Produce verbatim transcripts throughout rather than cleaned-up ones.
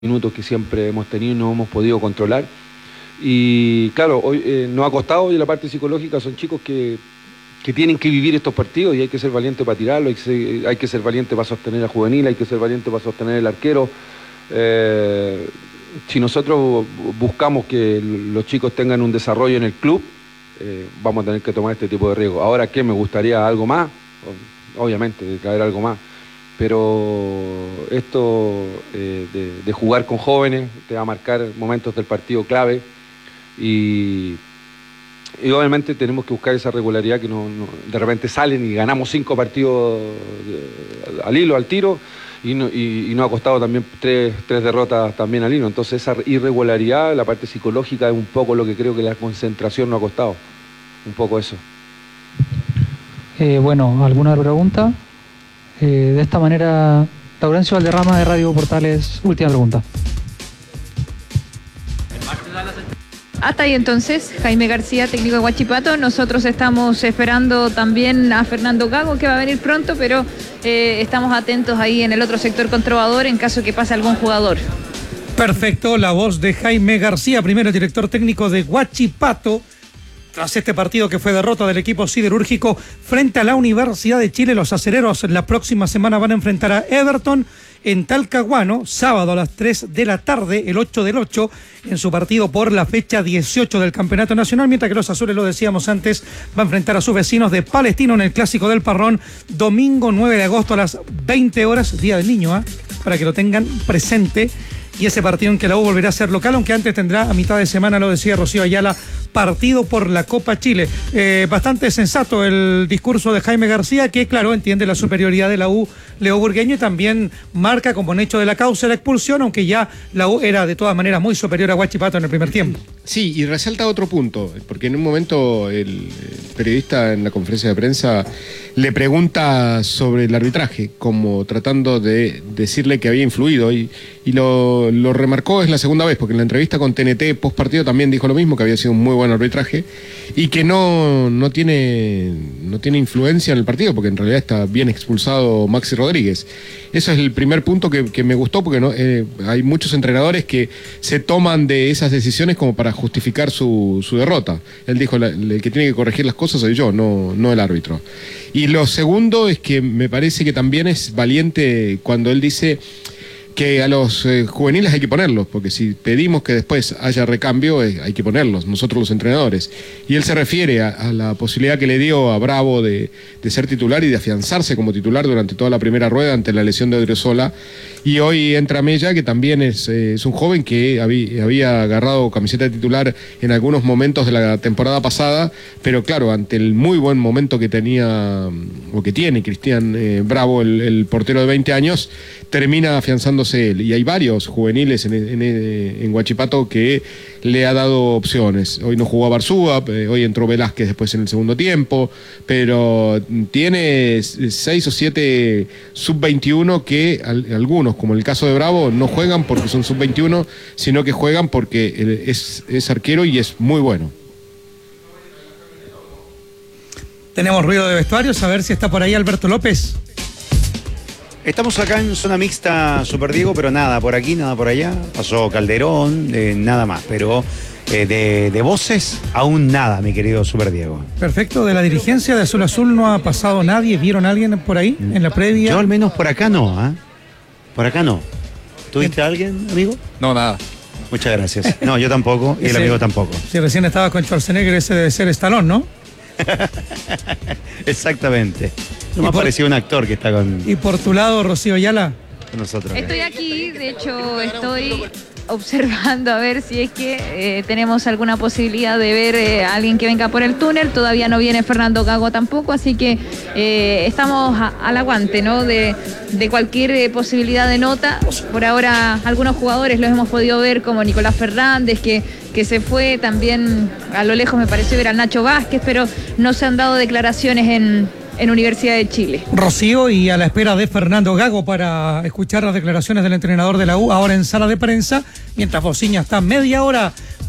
minutos que siempre hemos tenido y no hemos podido controlar. Y claro, hoy eh, nos ha costado, hoy la parte psicológica son chicos que, que tienen que vivir estos partidos y hay que ser valiente para tirarlo, hay que ser, hay que ser valiente para sostener a juvenil, hay que ser valiente para sostener el arquero. Eh, si nosotros buscamos que los chicos tengan un desarrollo en el club, eh, vamos a tener que tomar este tipo de riesgos. Ahora, ¿qué me gustaría? ¿Algo más? Obviamente, de traer algo más. Pero esto eh, de, de jugar con jóvenes te va a marcar momentos del partido clave y, y obviamente tenemos que buscar esa regularidad que no, no, de repente salen y ganamos cinco partidos de, al hilo, al tiro y, no, y, y nos ha costado también tres, tres derrotas también al hilo. Entonces esa irregularidad, la parte psicológica es un poco lo que creo que la concentración nos ha costado, un poco eso. Eh, bueno, ¿alguna pregunta? Eh, de esta manera, Laurencio Valderrama de Radio Portales, última pregunta. Hasta ahí entonces, Jaime García, técnico de Huachipato. Nosotros estamos esperando también a Fernando Gago, que va a venir pronto, pero eh, estamos atentos ahí en el otro sector controlador en caso que pase algún jugador. Perfecto, la voz de Jaime García, primero director técnico de Huachipato. Tras este partido que fue derrota del equipo siderúrgico frente a la Universidad de Chile, los acereros la próxima semana van a enfrentar a Everton en Talcahuano, sábado a las tres de la tarde, el ocho del ocho, en su partido por la fecha dieciocho del Campeonato Nacional, mientras que los azules, lo decíamos antes, va a enfrentar a sus vecinos de Palestino en el Clásico del Parrón, domingo nueve de agosto a las veinte horas, Día del Niño, ¿eh? Para que lo tengan presente. Y ese partido en que la U volverá a ser local, aunque antes tendrá a mitad de semana, lo decía Rocío Ayala, partido por la Copa Chile. Eh, bastante sensato el discurso de Jaime García, que claro, entiende la superioridad de la U, Leo Burgueño, y también marca como un hecho de la causa la expulsión, aunque ya la U era de todas maneras muy superior a Huachipato en el primer tiempo. Sí, y resalta otro punto, porque en un momento el periodista en la conferencia de prensa le pregunta sobre el arbitraje, como tratando de decirle que había influido, y, y lo, lo remarcó, es la segunda vez, porque en la entrevista con T N T post partido también dijo lo mismo, que había sido un muy buen arbitraje y que no, no, tiene, no tiene influencia en el partido, porque en realidad está bien expulsado Maxi Rodríguez. Eso es el primer punto que, que me gustó, porque no, eh, hay muchos entrenadores que se toman de esas decisiones como para justificar su, su derrota. Él dijo, la, el que tiene que corregir las cosas soy yo, no, no el árbitro. Y lo segundo es que me parece que también es valiente cuando él dice que a los eh, juveniles hay que ponerlos, porque si pedimos que después haya recambio, eh, hay que ponerlos, nosotros los entrenadores. Y él se refiere a, a la posibilidad que le dio a Bravo de, de ser titular y de afianzarse como titular durante toda la primera rueda ante la lesión de Odriozola. Y hoy entra Mella, que también es, eh, es un joven que había, había agarrado camiseta de titular en algunos momentos de la temporada pasada, pero claro, ante el muy buen momento que tenía, o que tiene Cristian eh, Bravo, el, el portero de veinte años, termina afianzándose él. Y hay varios juveniles en, en, en Huachipato que le ha dado opciones. Hoy no jugó a Barzúa, eh, hoy entró Velázquez después en el segundo tiempo, pero tiene seis o siete sub veintiuno que al, algunos, como el caso de Bravo, no juegan porque son sub veintiuno, sino que juegan porque es, es arquero y es muy bueno. Tenemos ruido de vestuarios, a ver si está por ahí Alberto López. Estamos acá en zona mixta, Super Diego, pero nada por aquí, nada por allá. Pasó Calderón, eh, nada más, pero eh, de, de voces aún nada, mi querido Super Diego. Perfecto, de la dirigencia de Azul Azul no ha pasado nadie. ¿Vieron a alguien por ahí en la previa? Yo al menos por acá no, ¿eh? Por acá no. ¿Tuviste a alguien, amigo? No, nada. Muchas gracias. No, yo tampoco, y el amigo tampoco. Si recién estaba con Schwarzenegger, ese debe ser Stallone, ¿no? Exactamente. No me ha parecido un actor que está con... ¿Y por tu lado, Rocío Ayala? Nosotros. Estoy aquí, de hecho estoy observando a ver si es que eh, tenemos alguna posibilidad de ver eh, a alguien que venga por el túnel. Todavía no viene Fernando Gago tampoco, así que eh, estamos a, al aguante, ¿no? De, de cualquier eh, posibilidad de nota. Por ahora algunos jugadores los hemos podido ver, como Nicolás Fernández, que, que se fue. También a lo lejos me pareció ver al Nacho Vázquez, pero no se han dado declaraciones en... en Universidad de Chile. Rocío, y a la espera de Fernando Gago para escuchar las declaraciones del entrenador de la U, ahora en sala de prensa, mientras Bociña está media hora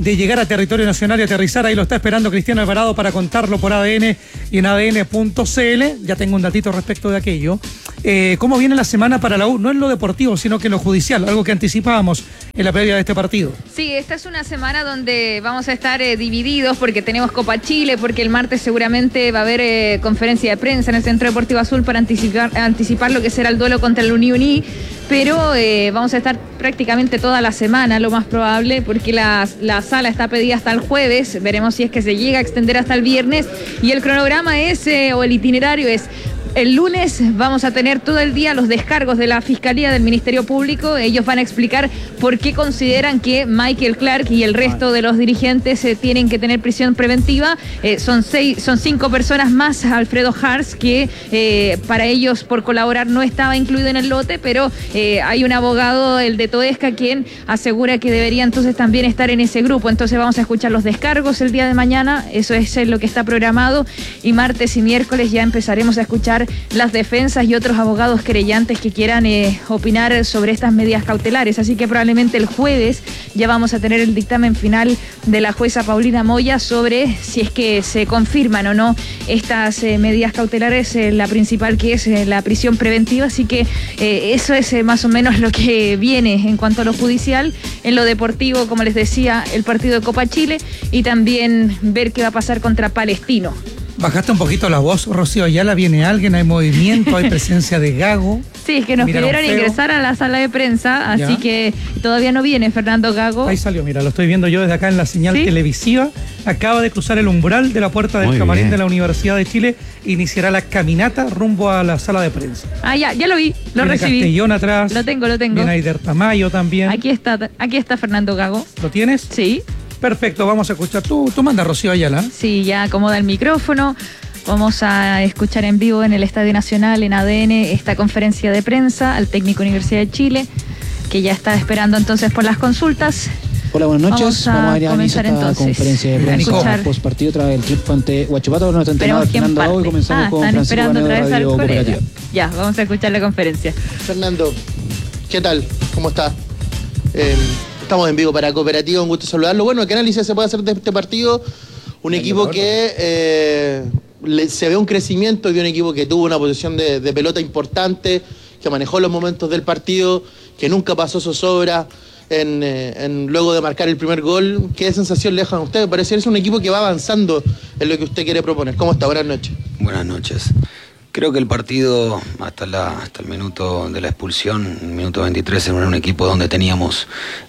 de llegar a territorio nacional y aterrizar. Ahí lo está esperando Cristiano Alvarado para contarlo por A D N y en A D N punto C L. Ya tengo un datito respecto de aquello. Eh, ¿Cómo viene la semana para la U? No en lo deportivo, sino que en lo judicial, algo que anticipábamos en la previa de este partido. Sí, esta es una semana donde vamos a estar eh, divididos porque tenemos Copa Chile, porque el martes seguramente va a haber eh, conferencia de prensa en el Centro Deportivo Azul para anticipar, anticipar lo que será el duelo contra el Uniuní, pero eh, vamos a estar prácticamente toda la semana, lo más probable, porque la, la sala está pedida hasta el jueves, veremos si es que se llega a extender hasta el viernes, y el cronograma es, eh, o el itinerario es: el lunes vamos a tener todo el día los descargos de la Fiscalía del Ministerio Público. Ellos van a explicar por qué consideran que Michael Clark y el resto de los dirigentes eh, tienen que tener prisión preventiva. Eh, son seis, son cinco personas más, Alfredo Hars, que eh, para ellos por colaborar no estaba incluido en el lote, pero eh, hay un abogado, el de Toesca, quien asegura que debería entonces también estar en ese grupo. Entonces vamos a escuchar los descargos el día de mañana, eso es lo que está programado, y martes y miércoles ya empezaremos a escuchar las defensas y otros abogados querellantes que quieran eh, opinar sobre estas medidas cautelares. Así que probablemente el jueves ya vamos a tener el dictamen final de la jueza Paulina Moya sobre si es que se confirman o no estas eh, medidas cautelares, eh, la principal que es eh, la prisión preventiva. Así que eh, eso es eh, más o menos lo que viene en cuanto a lo judicial. En lo deportivo, como les decía, el partido de Copa Chile y también ver qué va a pasar contra Palestino. Bajaste un poquito la voz, Rocío Ayala. ¿Viene alguien? ¿Hay movimiento? ¿Hay presencia de Gago? Sí, es que nos Miraron pidieron feo. ingresar a la sala de prensa, así Ya. que todavía no viene Fernando Gago. Ahí salió, mira, lo estoy viendo yo desde acá en la señal ¿Sí? televisiva. Acaba de cruzar el umbral de la puerta del Muy camarín bien. de la Universidad de Chile. Iniciará la caminata rumbo a la sala de prensa. Ah, ya, ya lo vi, lo Viene recibí. Castellón atrás. Lo tengo, lo tengo. Viene Aider Tamayo también. Aquí está, aquí está Fernando Gago. ¿Lo tienes? Sí, Perfecto, vamos a escuchar. Tú, tú manda, Rocío Ayala. sí, ya acomoda el micrófono. Vamos a escuchar en vivo en el Estadio Nacional, en A D N, esta conferencia de prensa al técnico Universidad de Chile, que ya está esperando entonces por las consultas. Hola, buenas noches. Vamos a Vamos a ir a comenzar esta entonces. conferencia de A prensa escuchar. post partido tras el triunfo ante Huachipato. Nuestro entrenador Esperemos quién Fernando Gago, y parte. comenzamos Ah, con están Francisco esperando Baneo otra de vez al Radio colega. Cooperativa. Ya, vamos a escuchar la conferencia. Fernando, ¿qué tal? ¿Cómo está? Eh, estamos en vivo para Cooperativa, un gusto saludarlo. Bueno, ¿qué análisis se puede hacer de este partido? Un equipo que eh, le- se ve un crecimiento y un equipo que tuvo una posición de, de pelota importante, que manejó los momentos del partido, que nunca pasó zozobra en, eh, en luego de marcar el primer gol. ¿Qué sensación le dejan a usted? Parece que es un equipo que va avanzando en lo que usted quiere proponer. ¿Cómo está? Buenas noches. Buenas noches. Creo que el partido, hasta, la, hasta el minuto de la expulsión, el minuto veintitrés, era un equipo donde teníamos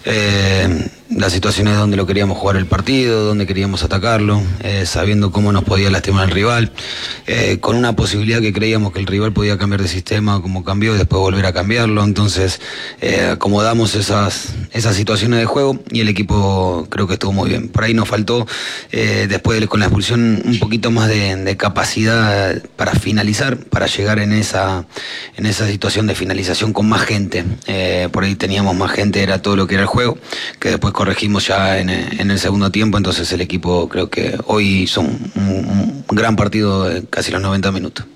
eh, las situaciones donde lo queríamos jugar el partido, donde queríamos atacarlo, eh, sabiendo cómo nos podía lastimar el rival, eh, con una posibilidad que creíamos que el rival podía cambiar de sistema como cambió y después volver a cambiarlo. Entonces eh, acomodamos esas, esas situaciones de juego y el equipo creo que estuvo muy bien. Por ahí nos faltó, eh, después de, con la expulsión, un poquito más de, de capacidad para finalizar, para llegar en esa, en esa situación de finalización con más gente. Eh, por ahí teníamos más gente, era todo lo que era el juego, que después corregimos ya en, en el segundo tiempo. Entonces el equipo creo que hoy hizo un, un, un gran partido de casi los noventa minutos.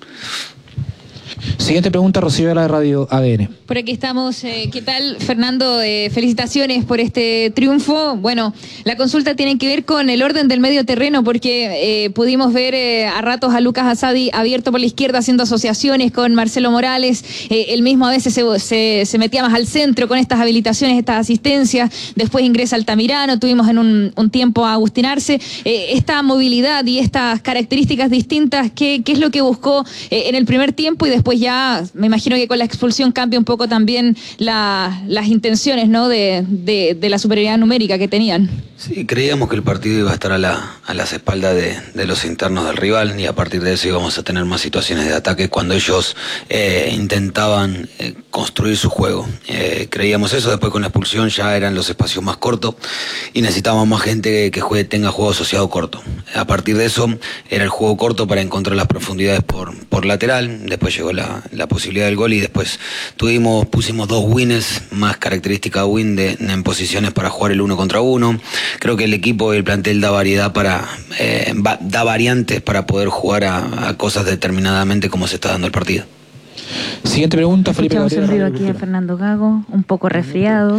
Siguiente pregunta, Rocío Ayala de Radio A D N. Por aquí estamos. Eh, ¿Qué tal, Fernando? Eh, felicitaciones por este triunfo. Bueno, la consulta tiene que ver con el orden del medio terreno, porque eh, pudimos ver eh, a ratos a Lucas Asadi abierto por la izquierda haciendo asociaciones con Marcelo Morales. Eh, él mismo a veces se, se, se metía más al centro con estas habilitaciones, estas asistencias. Después ingresa Altamirano. Tuvimos en un, un tiempo a Agustín Arce. Eh, esta movilidad y estas características distintas, ¿qué, qué es lo que buscó eh, en el primer tiempo? Y después ya, me imagino que con la expulsión cambia un poco también la, las intenciones, ¿no? de, de, de la superioridad numérica que tenían. Sí, creíamos que el partido iba a estar a, la, a las espaldas de, de los internos del rival y a partir de eso íbamos a tener más situaciones de ataque cuando ellos eh, intentaban eh, construir su juego. Eh, creíamos eso, después con la expulsión ya eran los espacios más cortos y necesitábamos más gente que juegue, tenga juego asociado corto. A partir de eso era el juego corto para encontrar las profundidades por, por lateral, después llegó la, la posibilidad del gol y después tuvimos, pusimos dos wins, más característica win de, en posiciones para jugar el uno contra uno. Creo que el equipo y el plantel da variedad para, eh, va, da variantes para poder jugar a, a cosas determinadamente como se está dando el partido. Siguiente pregunta, Felipe Escuchamos Gabriel. en vivo Radio aquí a Cultura. Fernando Gago, un poco resfriado. ¿Qué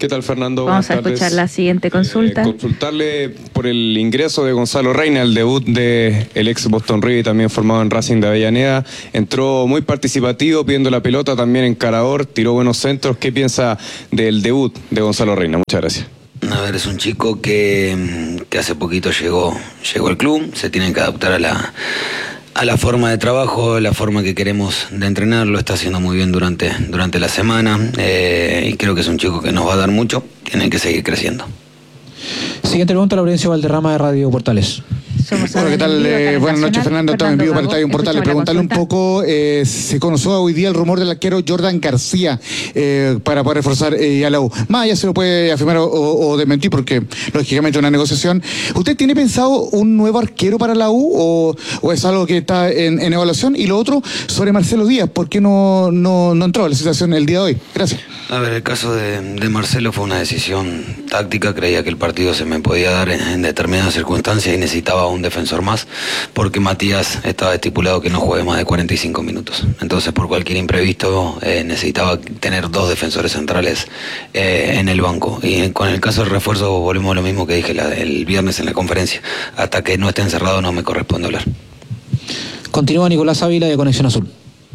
¿Qué tal, Fernando? Vamos a Buenas escuchar tardes. la siguiente consulta. Eh, consultarle por el ingreso de Gonzalo Reina, el debut del ex Boston River, también formado en Racing de Avellaneda. Entró muy participativo, pidiendo la pelota, también encarador, tiró buenos centros. ¿Qué piensa del debut de Gonzalo Reina? Muchas gracias. A ver, es un chico que, que hace poquito llegó, llegó al club, se tiene que adaptar a la, a la forma de trabajo, la forma que queremos de entrenar, lo está haciendo muy bien durante, durante la semana eh, y creo que es un chico que nos va a dar mucho, tiene que seguir creciendo. Siguiente pregunta, Laurencio Valderrama de Radio Portales. Bueno, ¿qué tal? Eh, buenas noches, Fernando. Estamos en vivo para el Estadio Portales. Preguntarle un poco, eh, se conoció hoy día el rumor del arquero Jordan García eh, para poder reforzar eh, a la U. Más allá se lo puede afirmar o, o, o desmentir porque lógicamente es una negociación. ¿Usted tiene pensado un nuevo arquero para la U o, o es algo que está en, en evaluación? Y lo otro, sobre Marcelo Díaz, ¿por qué no, no, no entró a la situación el día de hoy? Gracias. A ver, el caso de, de Marcelo fue una decisión táctica, creía que el partido se me podía dar en, en determinadas circunstancias y necesitaba un defensor más, porque Matías estaba estipulado que no juegue más de cuarenta y cinco minutos. Entonces, por cualquier imprevisto, eh, necesitaba tener dos defensores centrales eh, en el banco. Y con el caso del refuerzo, volvemos a lo mismo que dije la, el viernes en la conferencia. Hasta que no esté encerrado, no me corresponde hablar. Continúa Nicolás Ávila de Conexión Azul.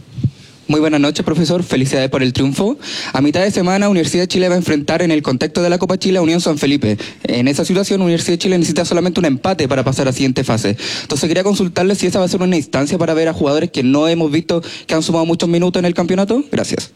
Muy buenas noches, profesor. Felicidades por el triunfo. A mitad de semana, Universidad de Chile va a enfrentar en el contexto de la Copa Chile a Unión San Felipe. En esa situación, Universidad de Chile necesita solamente un empate para pasar a la siguiente fase. Entonces, quería consultarle si esa va a ser una instancia para ver a jugadores que no hemos visto que han sumado muchos minutos en el campeonato. Gracias.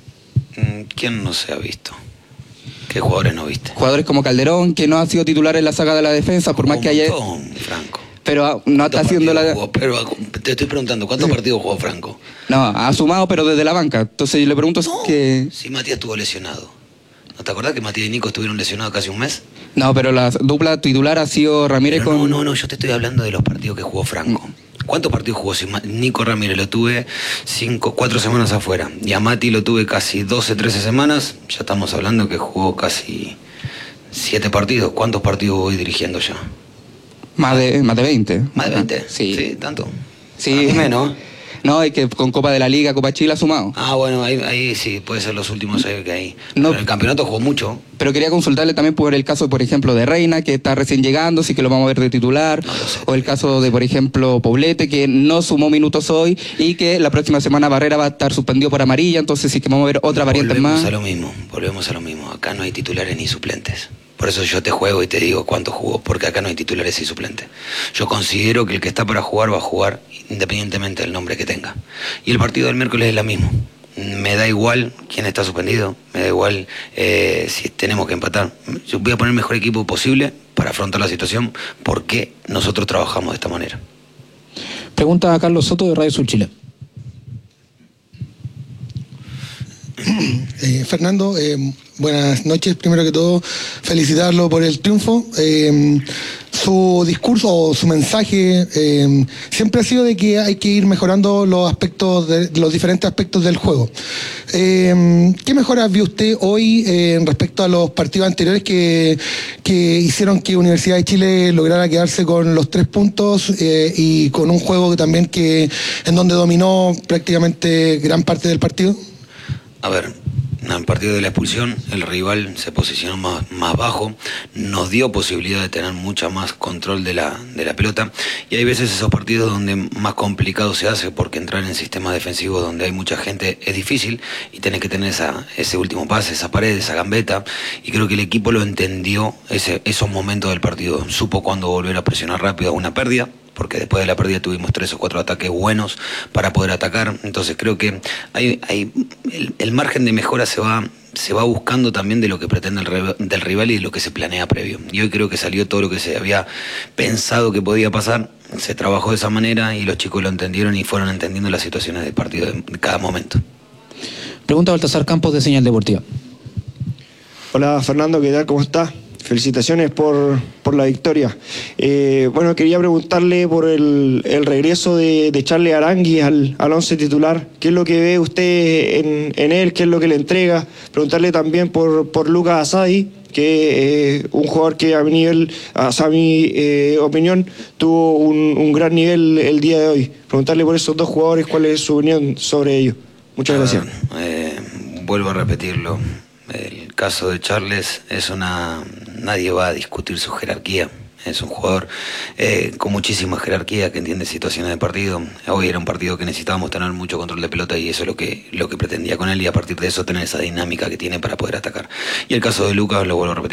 ¿Quién no se ha visto? ¿Qué jugadores no viste? Jugadores como Calderón, que no ha sido titular en la saga de la defensa, por más que haya... Franco. Pero no está haciendo la... Jugó, pero te estoy preguntando, ¿cuántos partidos jugó Franco? No, ha sumado, pero desde la banca. Entonces yo le pregunto no, que... si Matías estuvo lesionado. ¿No te acordás que Matías y Nico estuvieron lesionados casi un mes? No, pero la dupla titular ha sido Ramírez pero con... No, no, no, yo te estoy hablando de los partidos que jugó Franco. ¿Cuántos partidos jugó? Si Nico Ramírez lo tuve cinco, cuatro semanas afuera. Y a Mati lo tuve casi doce, trece semanas. Ya estamos hablando que jugó casi siete partidos. ¿Cuántos partidos voy dirigiendo ya? Más de, más de veinte. ¿Más de veinte? Sí. Sí, ¿tanto? Sí. A menos. No, es que con Copa de la Liga, Copa Chile ha sumado. Ah, bueno, ahí, ahí sí, puede ser los últimos seis que hay. No, pero en el campeonato jugó mucho. Pero quería consultarle también por el caso, por ejemplo, de Reina, que está recién llegando, sí que lo vamos a ver de titular. No lo sé. O el caso de, por ejemplo, Poblete, que no sumó minutos hoy y que la próxima semana Barrera va a estar suspendido por amarilla, entonces sí que vamos a ver otra variante más. Volvemos a lo mismo, volvemos a lo mismo. Acá no hay titulares ni suplentes. Por eso yo te juego y te digo cuánto jugó, porque acá no hay titulares y suplentes. Yo considero que el que está para jugar va a jugar independientemente del nombre que tenga. Y el partido del miércoles es lo mismo. Me da igual quién está suspendido, me da igual eh, si tenemos que empatar. Yo voy a poner el mejor equipo posible para afrontar la situación, porque nosotros trabajamos de esta manera. Pregunta a Carlos Soto de Radio Sur Chile. Eh, Fernando, eh, buenas noches. Primero que todo, felicitarlo por el triunfo. Eh, su discurso o su mensaje eh, siempre ha sido de que hay que ir mejorando los aspectos, de, los diferentes aspectos del juego. Eh, ¿Qué mejoras vio usted hoy eh, respecto a los partidos anteriores que, que hicieron que Universidad de Chile lograra quedarse con los tres puntos eh, y con un juego que también que en donde dominó prácticamente gran parte del partido? A ver, en el partido de la expulsión, el rival se posicionó más, más bajo, nos dio posibilidad de tener mucha más control de la, de la pelota, y hay veces esos partidos donde más complicado se hace, porque entrar en sistemas defensivos donde hay mucha gente es difícil, y tenés que tener esa, ese último pase, esa pared, esa gambeta, y creo que el equipo lo entendió, ese, esos momentos del partido, supo cuándo volver a presionar rápido a una pérdida, porque después de la pérdida tuvimos tres o cuatro ataques buenos para poder atacar. Entonces creo que hay, hay el, el margen de mejora se va, se va buscando también de lo que pretende el del rival y de lo que se planea previo. Y hoy creo que salió todo lo que se había pensado que podía pasar, se trabajó de esa manera y los chicos lo entendieron y fueron entendiendo las situaciones del partido de, de cada momento. Pregunta Baltasar Campos de Señal Deportiva. Hola Fernando, ¿qué tal? ¿Cómo está? Felicitaciones por, por la victoria. Eh, bueno, quería preguntarle por el, el regreso de, de Charles Arangui al, al once titular. ¿Qué es lo que ve usted en, en él? ¿Qué es lo que le entrega? Preguntarle también por, por Lucas Asadi, que es eh, un jugador que a mi nivel, a, a mi eh, opinión, tuvo un, un gran nivel el día de hoy. Preguntarle por esos dos jugadores, cuál es su opinión sobre ellos. Muchas gracias. Ah, eh, vuelvo a repetirlo. El el caso de Charles es una... Nadie va a discutir su jerarquía. Es un jugador eh, con muchísima jerarquía que entiende situaciones de partido. Hoy era un partido que necesitábamos tener mucho control de pelota y eso es lo que, lo que pretendía con él y a partir de eso tener esa dinámica que tiene para poder atacar. Y el caso de Lucas, lo vuelvo a repetir.